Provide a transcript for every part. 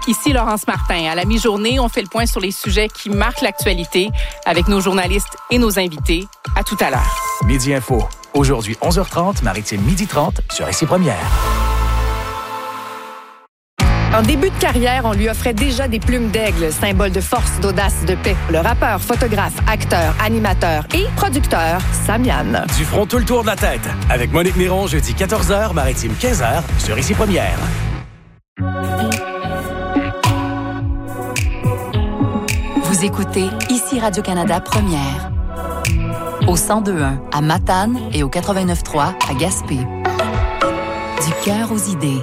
Ici Laurence Martin. À la mi-journée, on fait le point sur les sujets qui marquent l'actualité avec nos journalistes et nos invités. À tout à l'heure. Midi Info. Aujourd'hui, 11h30, Maritime 12h30 sur Ici Première. En début de carrière, on lui offrait déjà des plumes d'aigle, symbole de force, d'audace, de paix. Le rappeur, photographe, acteur, animateur et producteur, Samian. Du front tout le tour de la tête. Avec Monique Néron, jeudi 14h, Maritime 15h sur Ici Première. Vous écoutez Ici Radio-Canada Première. Au 102.1 à Matane et au 89.3 à Gaspé. Du cœur aux idées.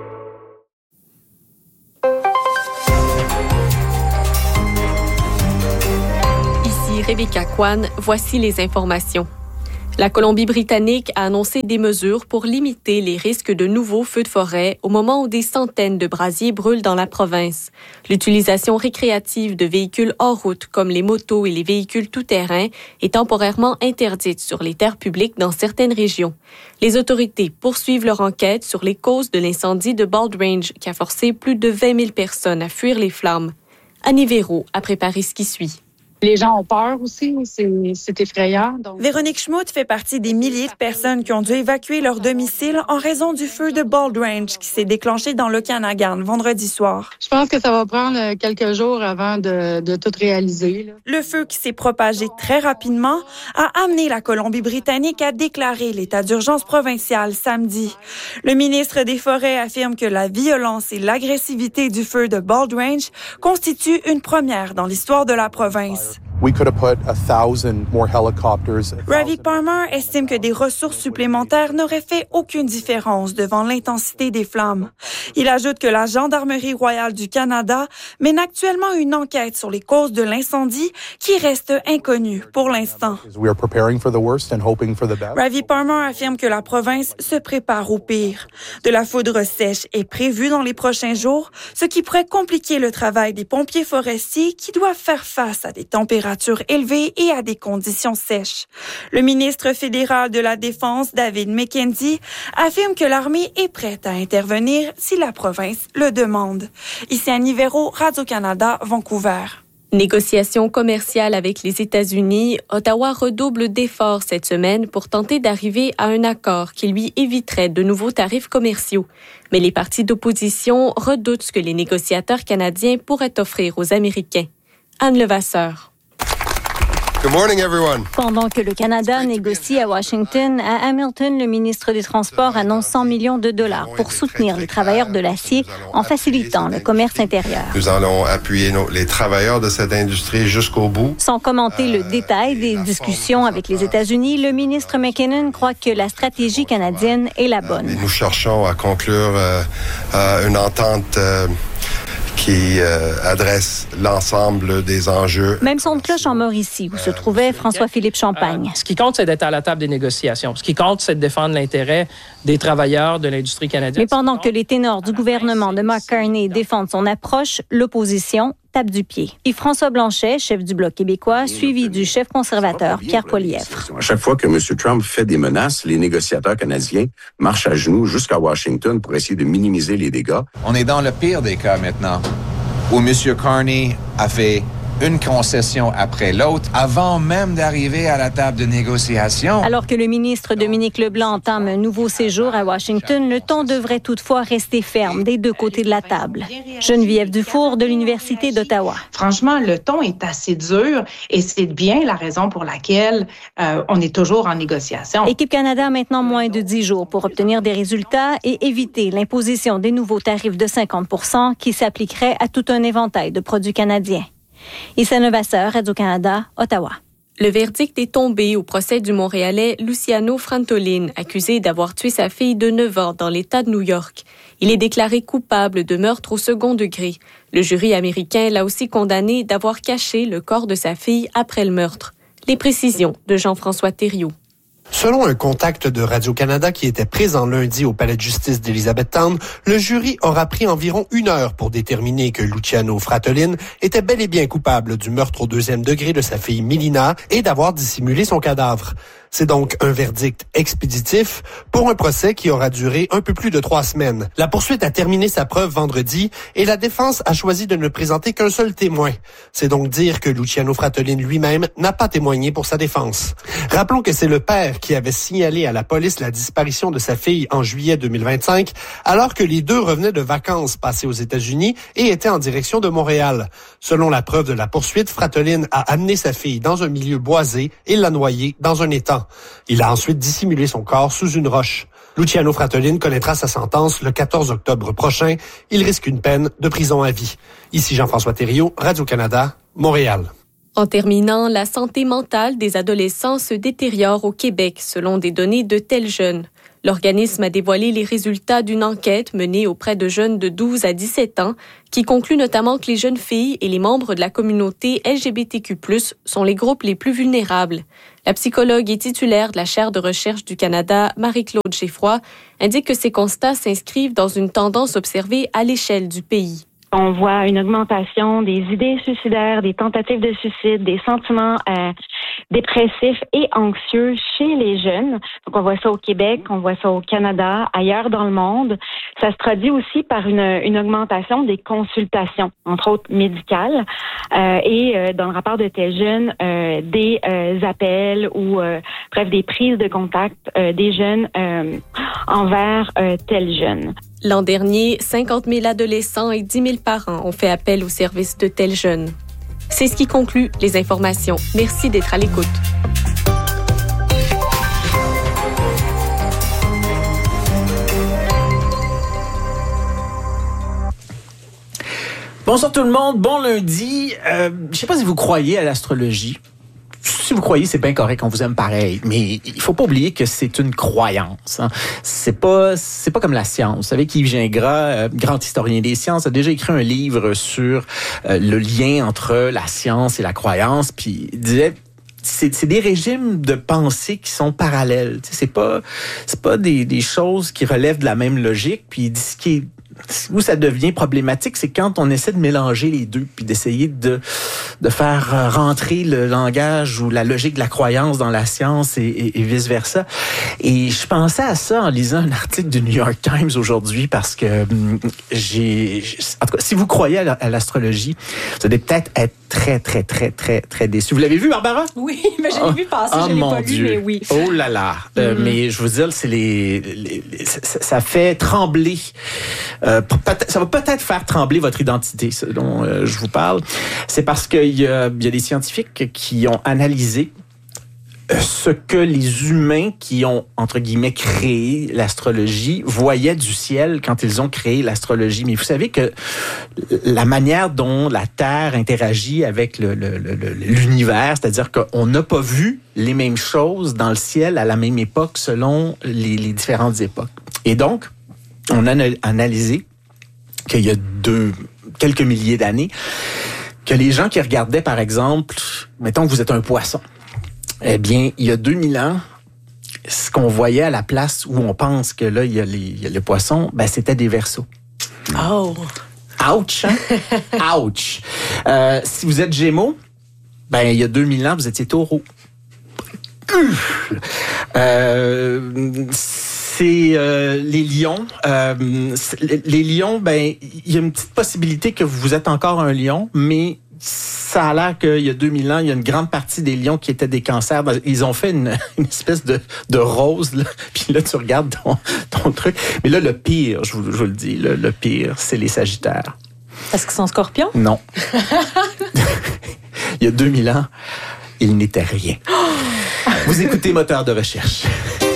Rebecca Kwan, voici les informations. La Colombie-Britannique a annoncé des mesures pour limiter les risques de nouveaux feux de forêt au moment où des centaines de brasiers brûlent dans la province. L'utilisation récréative de véhicules hors route comme les motos et les véhicules tout-terrain est temporairement interdite sur les terres publiques dans certaines régions. Les autorités poursuivent leur enquête sur les causes de l'incendie de Bald Range qui a forcé plus de 20 000 personnes à fuir les flammes. Annie Véraud a préparé ce qui suit. Les gens ont peur aussi, c'est effrayant. Donc... Véronique Schmutt fait partie des milliers de personnes qui ont dû évacuer leur domicile en raison du feu de Bald Range qui s'est déclenché dans l'Okanagan vendredi soir. Je pense que ça va prendre quelques jours avant de tout réaliser. Là. Le feu qui s'est propagé très rapidement a amené la Colombie-Britannique à déclarer l'état d'urgence provincial samedi. Le ministre des Forêts affirme que la violence et l'agressivité du feu de Bald Range constituent une première dans l'histoire de la province. Ravi Palmer estime que des ressources supplémentaires n'auraient fait aucune différence devant l'intensité des flammes. Il ajoute que la Gendarmerie royale du Canada mène actuellement une enquête sur les causes de l'incendie qui reste inconnue pour l'instant. Ravi Palmer affirme que la province se prépare au pire. De la foudre sèche est prévue dans les prochains jours, ce qui pourrait compliquer le travail des pompiers forestiers qui doivent faire face à des températures élevées et à des conditions sèches. Le ministre fédéral de la Défense, David McKenzie, affirme que l'armée est prête à intervenir si la province le demande. Ici Annie Véraud, Radio-Canada, Vancouver. Négociations commerciales avec les États-Unis, Ottawa redouble d'efforts cette semaine pour tenter d'arriver à un accord qui lui éviterait de nouveaux tarifs commerciaux. Mais les partis d'opposition redoutent ce que les négociateurs canadiens pourraient offrir aux Américains. Anne Levasseur. Good morning, everyone. Pendant que le Canada négocie à Washington, à Hamilton, le ministre des Transports annonce 100 millions de dollars pour soutenir les travailleurs de l'acier en facilitant le commerce intérieur. Nous allons appuyer les travailleurs de cette industrie jusqu'au bout. Sans commenter le détail des discussions avec les États-Unis, le ministre McKinnon croit que la stratégie canadienne est la bonne. Nous cherchons à conclure une entente qui adresse l'ensemble des enjeux. Même son de cloche en Mauricie, où se trouvait François-Philippe Champagne. Ce qui compte, c'est d'être à la table des négociations. Ce qui compte, c'est de défendre l'intérêt des travailleurs de l'industrie canadienne. Mais pendant que les ténors du gouvernement de Mark Carney défendent son approche, l'opposition tape du pied. Et François Blanchet, chef du Bloc québécois, suivi du chef conservateur Pierre Poilievre. À chaque fois que M. Trump fait des menaces, les négociateurs canadiens marchent à genoux jusqu'à Washington pour essayer de minimiser les dégâts. On est dans le pire des cas maintenant, où M. Carney a fait une concession après l'autre, avant même d'arriver à la table de négociation. Alors que le ministre Dominique Leblanc entame un nouveau séjour à Washington, le ton devrait toutefois rester ferme des deux côtés de la table. Geneviève Dufour de l'Université d'Ottawa. Franchement, le ton est assez dur et c'est bien la raison pour laquelle on est toujours en négociation. Équipe Canada a maintenant moins de 10 jours pour obtenir des résultats et éviter l'imposition des nouveaux tarifs de 50 % qui s'appliqueraient à tout un éventail de produits canadiens. Issa Levasseur, Radio-Canada, Ottawa. Le verdict est tombé au procès du Montréalais Luciano Frantolin, accusé d'avoir tué sa fille de 9 ans dans l'État de New York. Il est déclaré coupable de meurtre au second degré. Le jury américain l'a aussi condamné d'avoir caché le corps de sa fille après le meurtre. Les précisions de Jean-François Thériault. Selon un contact de Radio-Canada qui était présent lundi au palais de justice d'Elizabethtown, le jury aura pris environ 1 heure pour déterminer que Luciano Frantolin était bel et bien coupable du meurtre au 2e degré de sa fille Melina et d'avoir dissimulé son cadavre. C'est donc un verdict expéditif pour un procès qui aura duré un peu plus de 3 semaines. La poursuite a terminé sa preuve vendredi et la défense a choisi de ne présenter qu'un seul témoin. C'est donc dire que Luciano Fratellin lui-même n'a pas témoigné pour sa défense. Rappelons que c'est le père qui avait signalé à la police la disparition de sa fille en juillet 2025, alors que les deux revenaient de vacances passées aux États-Unis et étaient en direction de Montréal. Selon la preuve de la poursuite, Fratellin a amené sa fille dans un milieu boisé et l'a noyée dans un étang. Il a ensuite dissimulé son corps sous une roche. Luciano Fratellin connaîtra sa sentence le 14 octobre prochain. Il risque une peine de prison à vie. Ici Jean-François Thériault, Radio-Canada, Montréal. En terminant, la santé mentale des adolescents se détériore au Québec, selon des données de Teljeune. L'organisme a dévoilé les résultats d'une enquête menée auprès de jeunes de 12 à 17 ans qui conclut notamment que les jeunes filles et les membres de la communauté LGBTQ+, sont les groupes les plus vulnérables. La psychologue et titulaire de la chaire de recherche du Canada, Marie-Claude Geffroy, indique que ces constats s'inscrivent dans une tendance observée à l'échelle du pays. On voit une augmentation des idées suicidaires, des tentatives de suicide, des sentiments dépressifs et anxieux chez les jeunes. Donc, on voit ça au Québec, on voit ça au Canada, ailleurs dans le monde. Ça se traduit aussi par une augmentation des consultations, entre autres médicales, et dans le rapport de Teljeune, des appels ou bref des prises de contact des jeunes envers Teljeune. L'an dernier, 50 000 adolescents et 10 000 parents ont fait appel au service de Teljeune. C'est ce qui conclut les informations. Merci d'être à l'écoute. Bonsoir tout le monde, bon lundi. Je sais pas si vous croyez à l'astrologie. Si vous croyez, c'est bien correct, on vous aime pareil. Mais il faut pas oublier que c'est une croyance. Hein. C'est pas comme la science. Vous savez qu'Yves Gingras, grand historien des sciences, a déjà écrit un livre sur le lien entre la science et la croyance. Puis il disait, c'est des régimes de pensée qui sont parallèles. C'est pas des choses qui relèvent de la même logique. Puis il dit où ça devient problématique, c'est quand on essaie de mélanger les deux puis d'essayer de faire rentrer le langage ou la logique de la croyance dans la science et vice-versa. Et je pensais à ça en lisant un article du New York Times aujourd'hui parce que en tout cas, si vous croyez à l'astrologie, vous allez peut-être être très, très, très, très, très déçus. Vous l'avez vu, Barbara? Oui, mais je l'ai vu passer, je l'ai pas lu, mais oui. Oh là là! Mais je vous dire, ça fait trembler. Ça va peut-être faire trembler votre identité, ce dont je vous parle. C'est parce qu'il y a des scientifiques qui ont analysé ce que les humains qui ont, entre guillemets, créé l'astrologie voyaient du ciel quand ils ont créé l'astrologie. Mais vous savez que la manière dont la Terre interagit avec l'univers, c'est-à-dire qu'on n'a pas vu les mêmes choses dans le ciel à la même époque selon les différentes époques. Et donc, on a analysé qu'il y a quelques milliers d'années, que les gens qui regardaient, par exemple, mettons que vous êtes un poisson, eh bien, il y a 2000 ans, ce qu'on voyait à la place où on pense que là, il y a le poisson, ben, c'était des Verseaux. Oh! Ouch! Hein? Ouch! Si vous êtes Gémeaux, ben, il y a 2000 ans, vous étiez Taureau. Les lions. Les lions, ben, il y a une petite possibilité que vous êtes encore un lion, mais ça a l'air qu'il y a 2000 ans, il y a une grande partie des lions qui étaient des cancers. Ils ont fait une espèce de rose, là. Puis là, tu regardes ton truc. Mais là, le pire, je vous le dis, le pire, c'est les Sagittaires. Est-ce qu'ils sont scorpions? Non. Il y a 2000 ans, ils n'étaient rien. Vous écoutez Moteur de recherche.